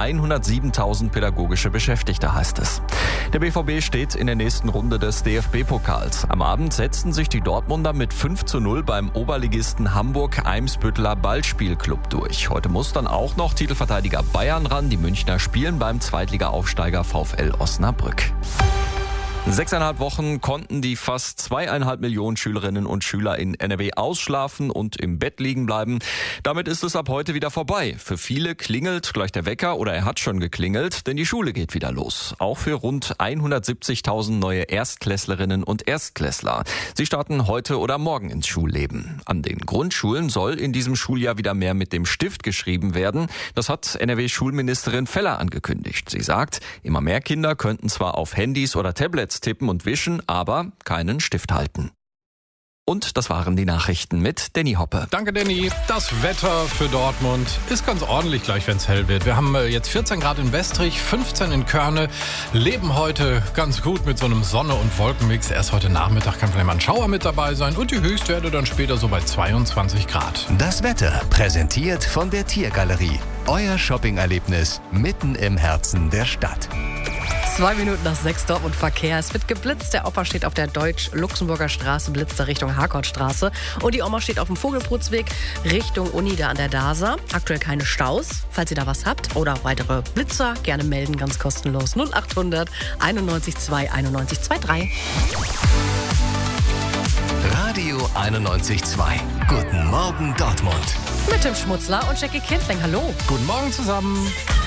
107.000 pädagogische Beschäftigte, heißt es. Der BVB steht in der nächsten Runde des DFB-Pokals. Am Abend setzten sich die Dortmunder mit 5:0 beim Oberligisten Hamburg-Eimsbütteler Ballspielclub durch. Heute muss dann auch noch Titelverteidiger Bayern ran. Die Münchner spielen beim Zweitliga-Aufsteiger VfL Osnabrück. 6,5 Wochen konnten die fast 2,5 Millionen Schülerinnen und Schüler in NRW ausschlafen und im Bett liegen bleiben. Damit ist es ab heute wieder vorbei. Für viele klingelt gleich der Wecker oder er hat schon geklingelt, denn die Schule geht wieder los. Auch für rund 170.000 neue Erstklässlerinnen und Erstklässler. Sie starten heute oder morgen ins Schulleben. An den Grundschulen soll in diesem Schuljahr wieder mehr mit dem Stift geschrieben werden. Das hat NRW-Schulministerin Feller angekündigt. Sie sagt, immer mehr Kinder könnten zwar auf Handys oder Tablets tippen und wischen, aber keinen Stift halten. Und das waren die Nachrichten mit Danny Hoppe. Danke, Danny. Das Wetter für Dortmund ist ganz ordentlich gleich, wenn es hell wird. Wir haben jetzt 14 Grad in Westrich, 15 in Körne, leben heute ganz gut mit so einem Sonne- und Wolkenmix. Erst heute Nachmittag kann vielleicht mal ein Schauer mit dabei sein und die Höchstwerte dann später so bei 22 Grad. Das Wetter präsentiert von der Tiergalerie. Euer Shopping-Erlebnis mitten im Herzen der Stadt. 2 Minuten nach 6 Dortmund Verkehr. Es wird geblitzt. Der Opa steht auf der Deutsch-Luxemburger Straße, blitzt da Richtung Harkortstraße. Und die Oma steht auf dem Vogelbrutzweg Richtung Uni da an der DASA. Aktuell keine Staus. Falls ihr da was habt oder weitere Blitzer, gerne melden, ganz kostenlos. 0800 91 2 91 23. Radio 91.2. Guten Morgen Dortmund. Mit Tim Schmutzler und Jackie Kindling. Hallo. Guten Morgen zusammen.